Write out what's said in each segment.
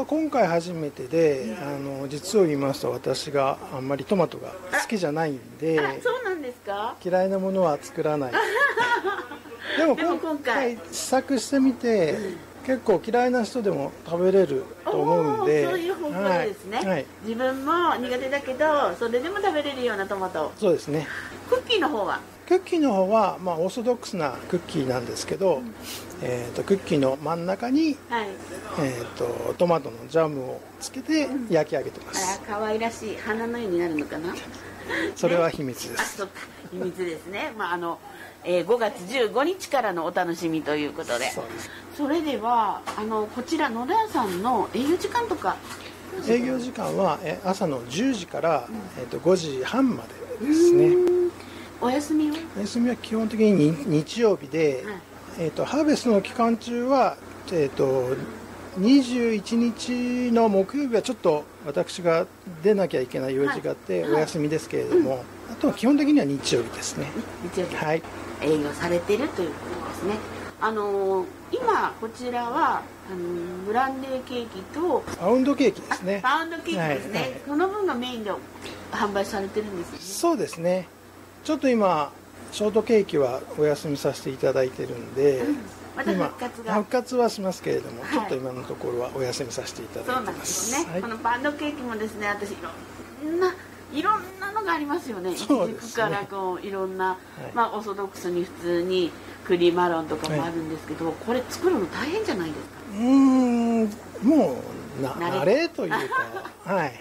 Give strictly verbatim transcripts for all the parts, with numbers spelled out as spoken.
今回初めてで、あの実を言いますと私があんまりトマトが好きじゃないんで、 あ、そうなんですか。 嫌いなものは作らないでも今回試作してみて、うん、結構嫌いな人でも食べれると思うんで、 そういう方法ですね、 はいはい、 自分も苦手だけどそれでも食べれるようなトマト。 そうですね。 クッキーの方はクッキーの方は、まあ、オーソドックスなクッキーなんですけど、うん、えーと、クッキーの真ん中に、はい、えーと、トマトのジャムをつけて焼き上げてます、 うん、あら可愛らしい花のようになるのかなそれは秘密です、 ね、あ、そっか、秘密ですね、まああのえー、ごがつじゅうごにちからのお楽しみということで、そうです。それではあのこちら野田屋さんの営業時間とか。 営業時間はえ朝のじゅうじから、うん、えーとごじはんまでですね。 お休みはお休みは基本的に日曜日で、はい、えーとハーベストの期間中は、えーとにじゅういちにちの木曜日はちょっと私が出なきゃいけない用事があってお休みですけれども、はいはい、あとは基本的には日曜日ですね。 日曜日、 はい、 営業されてるということですね。あのー、今こちらはあのー、ブランデーケーキとパウンドケーキですね。 パウンドケーキですね、はいはい、その分がメインで販売されてるんですよね。 そうですね。ちょっと今ショートケーキはお休みさせていただいてるんで、うん、 また復活が復活はしますけれども、はい、ちょっと今のところはお休みさせていただいてます。 そうなんですよね、はい、このパウンドケーキもですね、私いろんないろんなのがありますよね。いちじくからこういろんな、はい、まあオーソドックスに普通にクリームマロンとかもあるんですけど、はい、これ作るの大変じゃないですか。 うーん、もうな慣れというかはい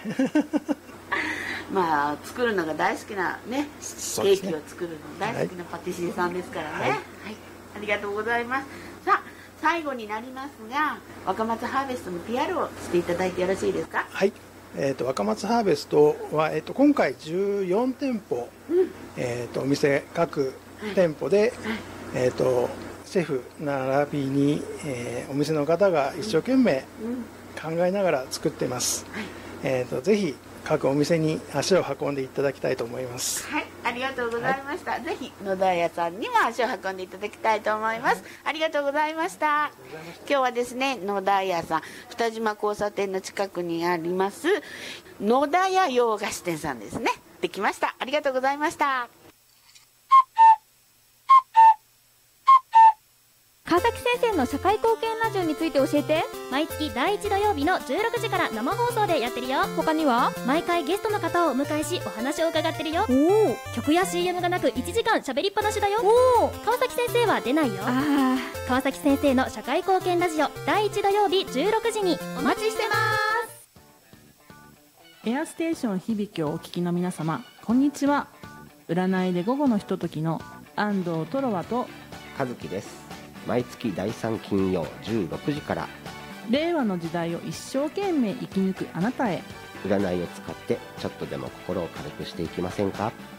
まあ作るのが大好きなね、ケーキを作るの大好きなパティシエさんですからね、はい、はい、ありがとうございます。さあ最後になりますが、若松ハーベストの ピーアール をしていただいてよろしいですか。 はい、えー、と若松ハーベストは、えー、と今回じゅうよんてんぽ、うん、えー、とお店各店舗で、はいはい、えー、とシェフ並びに、えー、お店の方が一生懸命考えながら作ってます、はい、えー、とぜひ各お店に足を運んでいただきたいと思います。 はい、ありがとうございました、はい、ぜひ野田屋さんにも足を運んでいただきたいと思います、はい、ありがとうございました。今日はですね、野田屋さん二島交差点の近くにあります野田屋洋菓子店さんですね。できました。ありがとうございました。 川崎先生の社会貢献ラジオについて教えて。毎月だいいち土曜日のじゅうろくじから生放送でやってるよ。他には毎回ゲストの方をお迎えしお話を伺ってるよ。お曲や シーエム がなくいちじかん喋りっぱなしだよ。お川崎先生は出ないよ。あ川崎先生の社会貢献ラジオだいいち土曜日じゅうろくじにお待ちしてます。 エアステーション響きをお聞きの皆様、こんにちは。占いで午後のひとときの安藤トロワと和樹です。毎月だいさん金曜じゅうろくじから令和の時代を一生懸命生き抜くあなたへ、 占いを使ってちょっとでも心を軽くしていきませんか。